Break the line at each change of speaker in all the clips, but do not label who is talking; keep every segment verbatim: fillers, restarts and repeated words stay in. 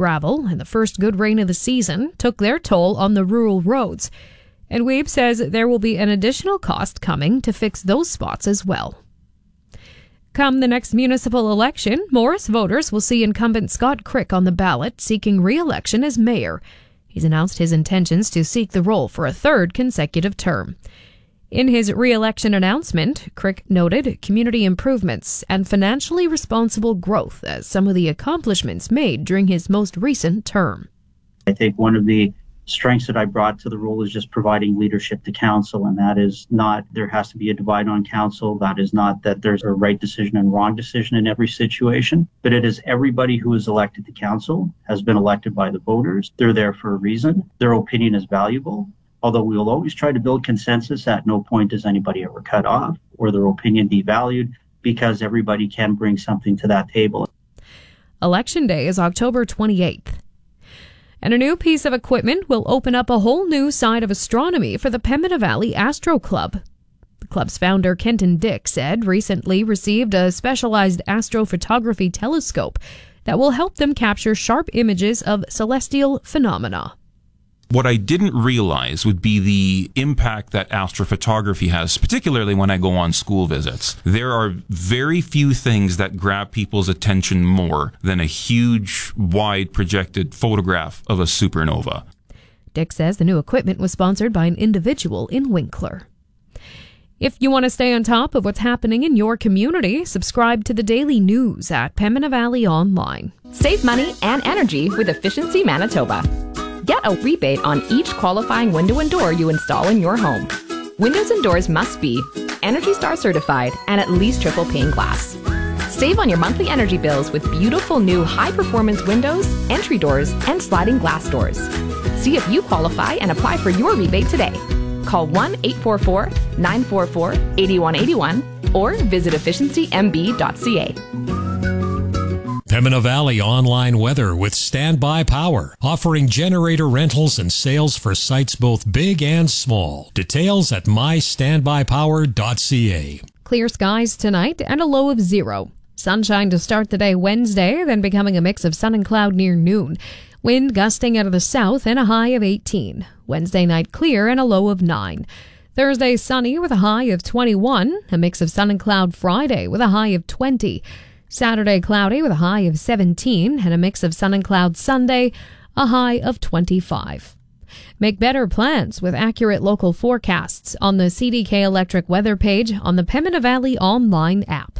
gravel and the first good rain of the season took their toll on the rural roads. And Wiebe says there will be an additional cost coming to fix those spots as well. Come the next municipal election, Morris voters will see incumbent Scott Crick on the ballot seeking re-election as mayor. He's announced his intentions to seek the role for a third consecutive term. In his re-election announcement, Crick noted community improvements and financially responsible growth as some of the accomplishments made during his most recent term.
I think one of the strengths that I brought to the role is just providing leadership to council, and that is not there has to be a divide on council. That is not that there's a right decision and wrong decision in every situation, but it is everybody who is elected to council has been elected by the voters. They're there for a reason. Their opinion is valuable. Although we will always try to build consensus, at no point does anybody ever cut off or their opinion devalued, because everybody can bring something to that table.
Election Day is October twenty-eighth. And a new piece of equipment will open up a whole new side of astronomy for the Pembina Valley Astro Club. The club's founder, Kenton Dick, said recently received a specialized astrophotography telescope that will help them capture sharp images of celestial phenomena.
What I didn't realize would be the impact that astrophotography has, particularly when I go on school visits. There are very few things that grab people's attention more than a huge, wide projected photograph of a supernova.
Dick says the new equipment was sponsored by an individual in Winkler. If you want to stay on top of what's happening in your community, subscribe to the daily news at Pembina Valley Online.
Save money and energy with Efficiency Manitoba. Get a rebate on each qualifying window and door you install in your home. Windows and doors must be Energy Star certified and at least triple pane glass. Save on your monthly energy bills with beautiful new high-performance windows, entry doors, and sliding glass doors. See if you qualify and apply for your rebate today. Call one eight four four, nine four four, eight one eight one or visit efficiency m b dot c a.
Pembina Valley Online Weather with Standby Power, offering generator rentals and sales for sites both big and small. Details at my standby power dot c a.
Clear skies tonight and a low of zero. Sunshine to start the day Wednesday, then becoming a mix of sun and cloud near noon. Wind gusting out of the south and a high of eighteen. Wednesday night clear and a low of nine. Thursday sunny with a high of twenty-one. A mix of sun and cloud Friday with a high of twenty. Saturday cloudy with a high of seventeen and a mix of sun and cloud Sunday, a high of twenty-five. Make better plans with accurate local forecasts on the C D K Electric weather page on the Pembina Valley Online app.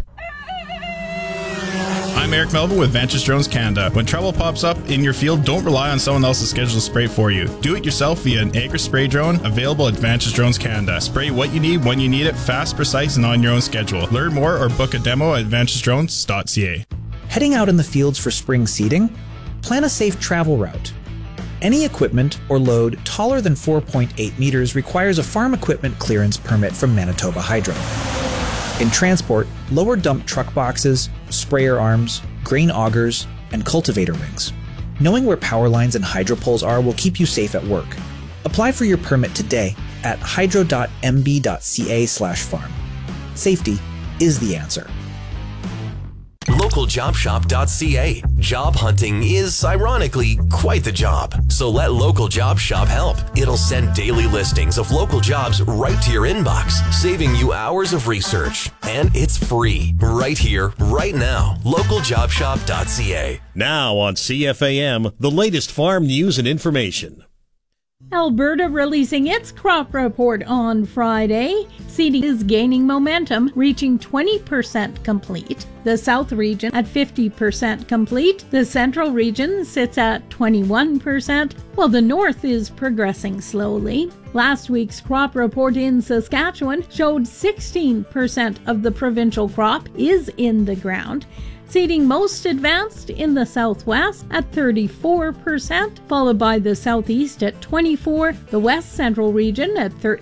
I'm Eric Melville with Vantage Drones Canada. When trouble pops up in your field, don't rely on someone else's schedule to spray for you. Do it yourself via an Agri Spray drone available at Vantage Drones Canada. Spray what you need when you need it, fast, precise, and on your own schedule. Learn more or book a demo at vantage drones dot c a.
Heading out in the fields for spring seeding? Plan a safe travel route. Any equipment or load taller than four point eight meters requires a farm equipment clearance permit from Manitoba Hydro. In transport, lower dump truck boxes, sprayer arms, grain augers, and cultivator rings. Knowing where power lines and hydro poles are will keep you safe at work. Apply for your permit today at hydro dot m b dot c a slash farm. Safety is the answer.
local job shop dot c a. Job hunting is, ironically, quite the job. So let Local Job Shop help. It'll send daily listings of local jobs right to your inbox, saving you hours of research. And it's free, right here, right now. local job shop dot c a.
Now on C F A M, the latest farm news and information.
Alberta releasing its crop report on Friday. Seeding is gaining momentum, reaching twenty percent complete. The South region at fifty percent complete. The Central region sits at twenty-one percent, while the North is progressing slowly. Last week's crop report in Saskatchewan showed sixteen percent of the provincial crop is in the ground. Seeding most advanced in the southwest at thirty-four percent, followed by the southeast at twenty-four percent, the west central region at thirteen percent,